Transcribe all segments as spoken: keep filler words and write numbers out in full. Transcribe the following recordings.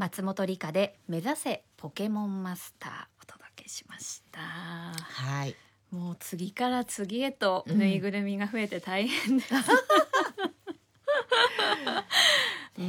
松本理香で目指せポケモンマスターお届けしました。 はい。 もう次から次へとぬいぐるみが増えて大変です、 うん、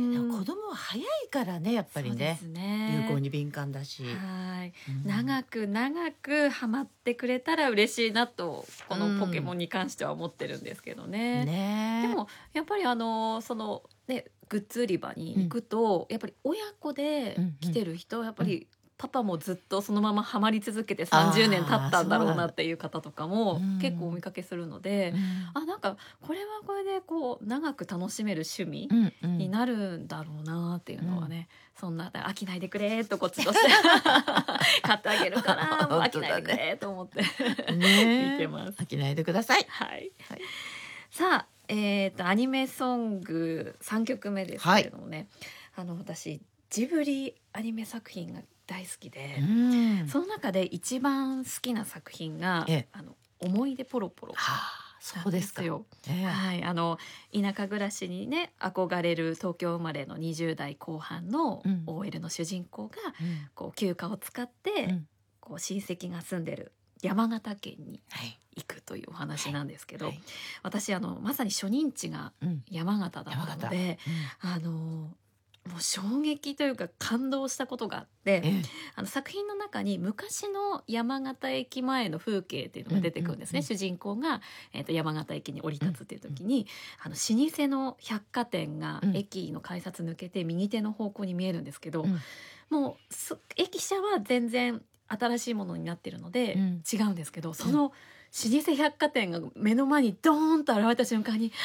ね、子供は早いからね、やっぱりね、 ね、 流行に敏感だし、 はい、 うん、 長く長くハマってくれたら嬉しいなとこのポケモンに関しては思ってるんですけどね、うん、ね。でもやっぱりあのそのねグッズ売り場に行くと、うん、やっぱり親子で来てる人、うん、やっぱりパパもずっとそのままハマり続けてさんじゅうねん経ったんだろうなっていう方とかも結構お見かけするので、うん、あ、なんかこれはこれでこう長く楽しめる趣味になるんだろうなっていうのはね、うん、そんな飽きないでくれとこっちとして買ってあげるからもう飽きないでくれと思ってね見てます。 飽きないでください。 はい、はい、さあ、えーと、アニメソングさんきょくめですけれどもね、はい、あの私ジブリアニメ作品が大好きで、うん、その中で一番好きな作品があの思い出ポロポロなんですよ。ええ、はい、あの田舎暮らしにね憧れる東京生まれのにじゅう代後半の オーエル の主人公が、うん、こう休暇を使って、うん、こう親戚が住んでる山形県に行くというお話なんですけど、はいはい、私あのまさに初任地が山形だったので、うん、あのもう衝撃というか感動したことがあって、ええ、あの作品の中に昔の山形駅前の風景っていうのが出てくるんですね、うんうんうん、主人公が、えーと、山形駅に降り立つっていう時に、うんうん、あの老舗の百貨店が駅の改札抜けて右手の方向に見えるんですけど、うん、もう駅舎は全然新しいものになってるので違うんですけど、うん、その老舗百貨店が目の前にドーンと現れた瞬間に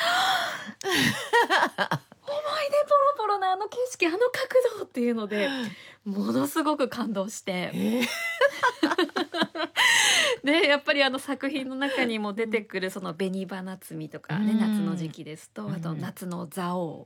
思い出ポロポロなあの景色、あの角度っていうのでものすごく感動して、えー、でやっぱりあの作品の中にも出てくるその紅花摘みとかね、夏の時期ですと、あと夏の蔵王